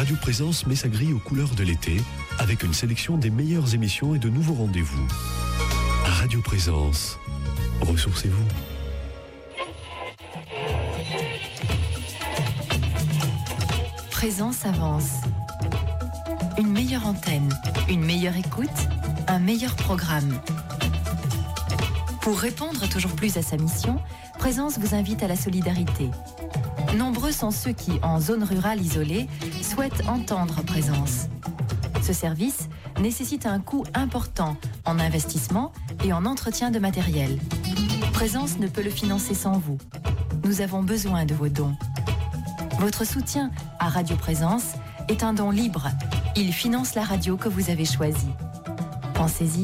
Radio Présence met sa grille aux couleurs de l'été avec une sélection des meilleures émissions et de nouveaux rendez-vous. Radio Présence, ressourcez-vous. Présence avance. Une meilleure antenne, une meilleure écoute, un meilleur programme. Pour répondre toujours plus à sa mission, Présence vous invite à la solidarité. Nombreux sont ceux qui, en zone rurale isolée, souhaitent entendre Présence. Ce service nécessite un coût important en investissement et en entretien de matériel. Présence ne peut le financer sans vous. Nous avons besoin de vos dons. Votre soutien à Radio Présence est un don libre. Il finance la radio que vous avez choisie. Pensez-y.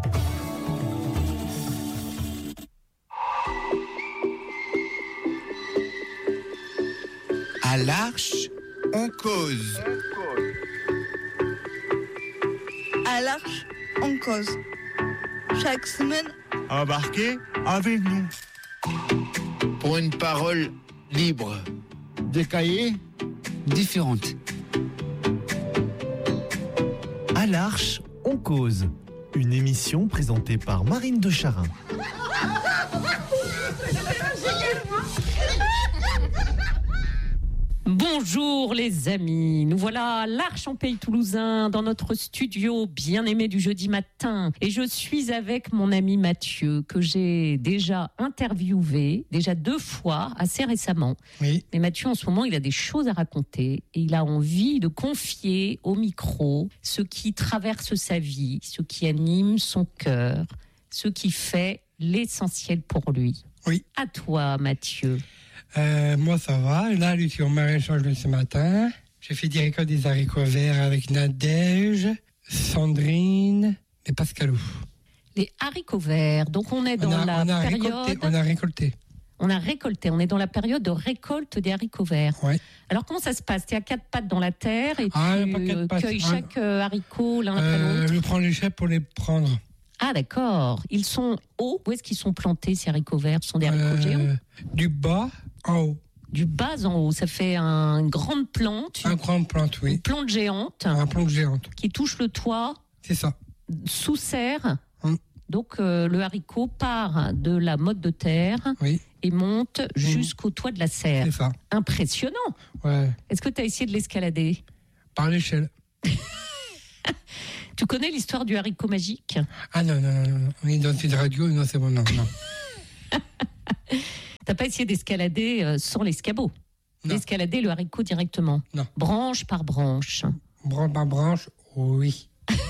À l'Arche, on cause. À l'Arche, on cause. Chaque semaine, Embarquez avec nous. Pour une parole libre. Des cahiers différentes. À l'Arche, on cause. Une émission présentée par Marine de Charin. Bonjour les amis, nous voilà à l'Arche en Pays Toulousain dans notre studio bien aimé du jeudi matin et je suis avec mon ami Mathieu que j'ai déjà interviewé, déjà 2 fois assez récemment. Oui. Mais Mathieu en ce moment il a des choses à raconter et il a envie de confier au micro ce qui traverse sa vie, ce qui anime son cœur, ce qui fait l'essentiel pour lui. Oui. À toi Mathieu. Moi, ça va. Là, je suis au maraîchage de ce matin. J'ai fait direct des haricots verts avec Nadège, Sandrine et Pascalou. Les haricots verts. Donc, on est dans la période... On a récolté. On a récolté. On est dans la période de récolte des haricots verts. Ouais. Alors, comment ça se passe ? Tu es à 4 pattes dans la terre et tu cueilles chaque haricot l'un après l'autre. Je prends les chèvres pour les prendre. Ah, d'accord. Ils sont hauts. Où est-ce qu'ils sont plantés, ces haricots verts ? Ce sont des haricots géants ? Du bas en haut. Du bas en haut. Ça fait une grande plante. Une grande plante, oui. Une plante géante. Une plante géante. Qui touche le toit. C'est ça. Sous serre. Donc, le haricot part de la motte de terre et monte jusqu'au toit de la serre. C'est ça. Impressionnant. Ouais. Est-ce que tu as essayé de l'escalader ? Par l'échelle. Tu connais l'histoire du haricot magique ? Ah non. On est dans une radio, non, c'est bon, non. T'as pas essayé d'escalader sans l'escabeau ? D'escalader le haricot directement ? Non. Branche par branche. Branche par branche, oui.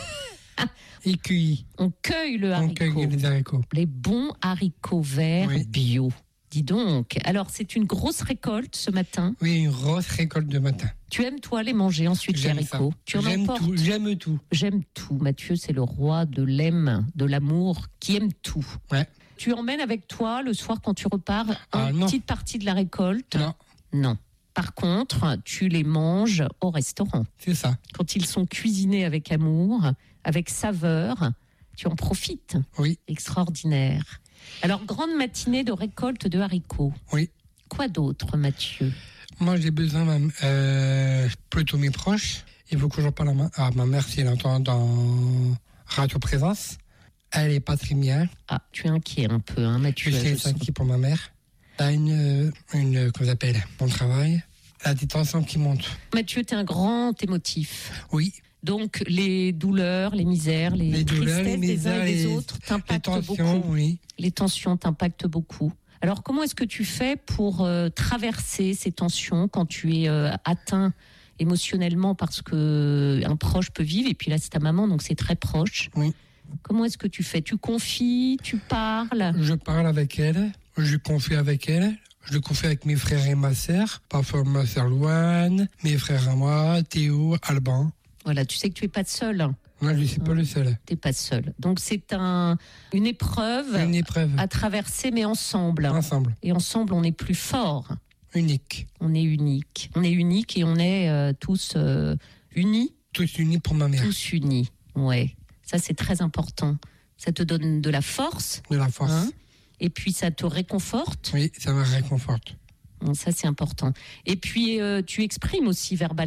Écueilli. On cueille le haricot. On cueille les haricots. Les bons haricots verts bio. Dis donc. Alors, c'est une grosse récolte ce matin. Oui, une grosse récolte de matin. Tu aimes, toi, les manger ensuite, les haricots ? Tu en emportes ? J'aime tout. J'aime tout. Mathieu, c'est le roi de l'aime, de l'amour, qui aime tout. Ouais. Tu emmènes avec toi, le soir, quand tu repars, une petite partie de la récolte ? Non. Par contre, tu les manges au restaurant. C'est ça. Quand ils sont cuisinés avec amour, avec saveur, tu en profites. Oui. Extraordinaire. Alors, grande matinée de récolte de haricots. Oui. Quoi d'autre, Mathieu ? Moi, j'ai besoin, plutôt mes proches. Il faut que je parle à ma mère si elle entend dans Radio Présence. Elle est pas très bien. Ah, tu es inquiet un peu, hein, Mathieu. Je suis inquiet pour ma mère. Elle a une comment ça s'appelle, mon travail. Elle a des tensions qui montent. Mathieu, tu es un grand émotif. Oui. Donc, les douleurs, les misères, les tristesses des uns et des autres t'impactent beaucoup. Oui. Les tensions t'impactent beaucoup. Alors, comment est-ce que tu fais pour traverser ces tensions quand tu es atteint émotionnellement parce qu'un proche peut vivre, et puis là, c'est ta maman, donc c'est très proche. Oui. Comment est-ce que tu fais ? Tu confies ? Tu parles ? Je parle avec elle, je confie avec elle. Je le confie avec mes frères et ma sœur. Parfois ma sœur Louane, mes frères à moi, Théo, Alban. Voilà, tu sais que tu n'es pas seul. Non, je ne suis pas le seul. Tu n'es pas seul. Donc c'est une épreuve à traverser, mais ensemble. Ensemble. Et ensemble, on est plus fort. Unique. On est unique. On est unique et on est tous unis. Tous unis pour ma mère. Tous unis, ouais. Ça, c'est très important. Ça te donne de la force. De la force. Hein, et puis, ça te réconforte. Oui, ça me réconforte. Ça, c'est important. Et puis, tu exprimes aussi verbalement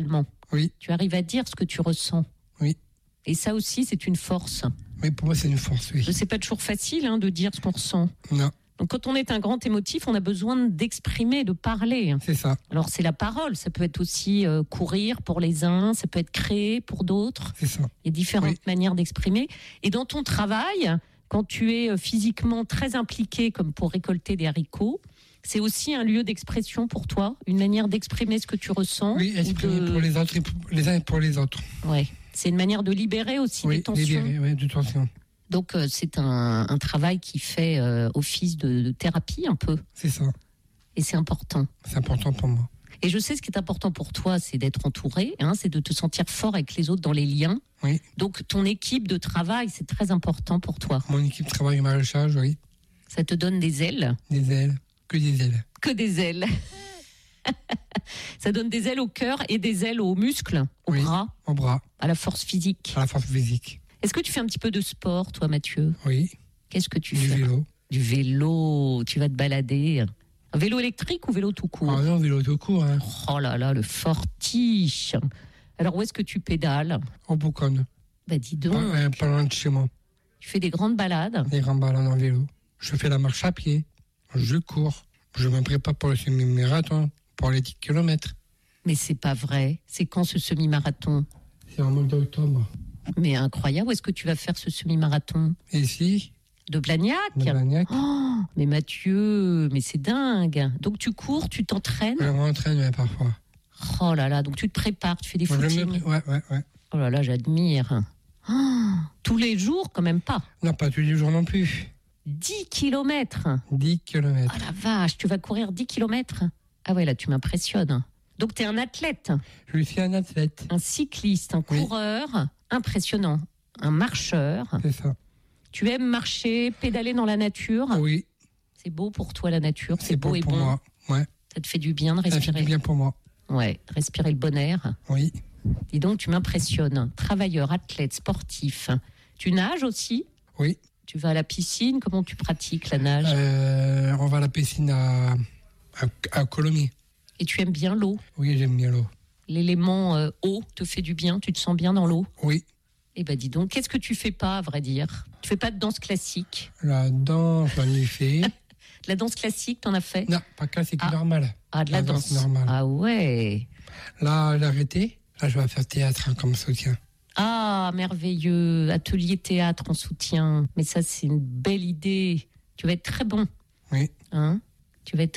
Oui. Tu arrives à dire ce que tu ressens. Oui. Et ça aussi, c'est une force. Oui, pour moi, c'est une force, oui. C'est pas toujours facile de dire ce qu'on ressent. Non, Donc quand on est un grand émotif, on a besoin d'exprimer, de parler. c'est ça, Alors c'est la parole, ça peut être aussi courir pour les uns, ça peut être créer pour d'autres. c'est ça. Il y a différentes Oui. manières d'exprimer. Et dans ton travail, quand tu es physiquement très impliqué, comme pour récolter des haricots, c'est aussi un lieu d'expression pour toi, une manière d'exprimer ce que tu ressens. Oui, ou exprimer de- pour les autres, et les uns et pour les autres. Ouais. C'est une manière de libérer aussi des Oui, tensions. libérer, oui, de tension. Donc c'est un travail qui fait office de thérapie un peu. C'est ça, Et c'est important. c'est important pour moi. Et je sais ce qui est important pour toi, c'est d'être entouré, c'est de te sentir fort avec les autres dans les liens. Oui. Donc ton équipe de travail, c'est très important pour toi. Mon équipe travaille au maraîchage, oui. Ça te donne des ailes, Des ailes, que des ailes. que des ailes. Ça donne des ailes au cœur et des ailes aux muscles, aux Oui. bras, Au bras, à la force physique. à la force physique. Est-ce que tu fais un petit peu de sport, toi, Mathieu? Oui, Qu'est-ce que tu du fais? vélo. Du vélo. Tu vas te balader. Un vélo électrique ou vélo tout court? Ah non, vélo tout court, hein. Oh là là, le fortiche. Alors où est-ce que tu pédales? Au Bouconne, Bah dis donc, pas loin de chez moi. tu fais des grandes balades. Des grands ballons en vélo. Je fais la marche à pied. Je cours. Je me prépare pour le semi-marathon, pour les 10 km. Mais c'est pas vrai. C'est quand ce semi-marathon? C'est en mois d'octobre. Mais incroyable, où est-ce que tu vas faire ce semi-marathon? Et ici, De Blagnac? de Blagnac, Oh, mais Mathieu, mais c'est dingue. Donc tu cours, tu t'entraînes? je m'entraîne ouais, parfois. Oh là là, donc tu te prépares, tu fais des Moi, footings. ouais. Oh là là, j'admire. Oh, tous les jours, quand même pas. Non, pas tous les jours non plus. 10 kilomètres. 10 km. Oh la vache, tu vas courir 10 kilomètres? Ah ouais, là, tu m'impressionnes. Donc tu es un athlète, Je suis un athlète. un cycliste, un Oui. coureur impressionnant, un marcheur. C'est ça. Tu aimes marcher, pédaler dans la nature. Oui, C'est beau pour toi la nature, c'est beau beau et pour bon. moi. Ouais, Ça te fait du bien de ça fait respirer. du bien pour moi. Ouais, respirer le bon air. Oui, Dis donc, tu m'impressionnes. Travailleur, athlète, sportif. Tu nages aussi? oui. Tu vas à la piscine? Comment tu pratiques la nage? On va à la piscine à Colomiers. Et tu aimes bien l'eau? Oui, j'aime bien l'eau. L'élément eau te fait du bien? Tu te sens bien dans l'eau? Oui, Eh ben dis donc, qu'est-ce que tu fais pas, à vrai dire? Tu fais pas de danse classique? la danse, j'en ai fait. De la danse classique, t'en as fait? Non, pas classique, Ah. normal. Ah, de la danse. normale. Ah ouais. Là, j'ai arrêté. Là, je vais faire théâtre comme soutien. Ah, merveilleux. Atelier théâtre en soutien. Mais ça, c'est une belle idée. Tu vas être très bon. Oui. Tu vas être